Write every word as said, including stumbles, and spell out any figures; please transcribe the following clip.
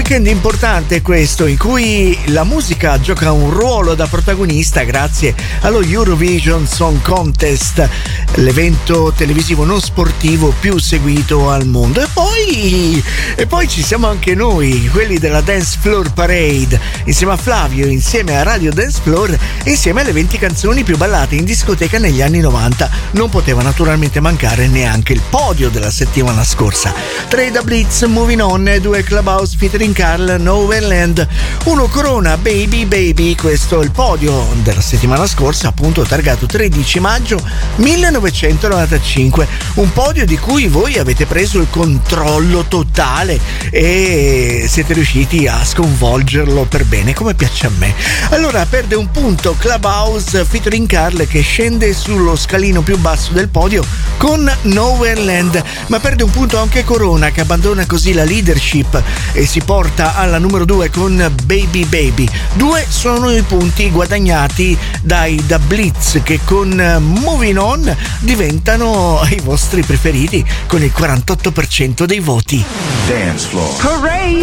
weekend importante questo, in cui la musica gioca un ruolo da protagonista grazie allo Eurovision Song Contest, l'evento televisivo non sportivo più seguito al mondo. E poi, e poi ci siamo anche noi, quelli della Dance Floor Parade, insieme a Flavio, insieme a Radio Dance Floor, insieme alle venti canzoni più ballate in discoteca negli anni novanta. Non poteva naturalmente mancare neanche il podio della settimana scorsa. tre da Blitz, Moving On, due Clubhouse featuring Carl, Nowhere Land, uno Corona, Baby Baby. Questo è il podio della settimana scorsa, appunto targato tredici maggio millenovecentonovantacinque, un podio di cui voi avete preso il controllo totale e siete riusciti a sconvolgerlo per bene, come piace a me. Allora perde un punto Clubhouse featuring Carl, che scende sullo scalino più basso del podio con Nowhere Land, ma perde un punto anche Corona, che abbandona così la leadership e si porta alla numero due con Baby Baby. Due sono i punti guadagnati dai Da Blitz, che con Moving On diventano i vostri preferiti con il quarantotto per cento dei voti. Dance Floor Parade.